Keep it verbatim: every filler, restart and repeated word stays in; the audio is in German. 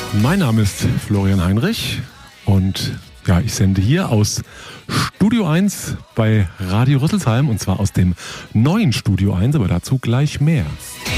Mein Name ist Florian Heinrich und ja, ich sende hier aus Studio eins bei Radio Rüsselsheim und zwar aus dem neuen Studio eins, aber dazu gleich mehr.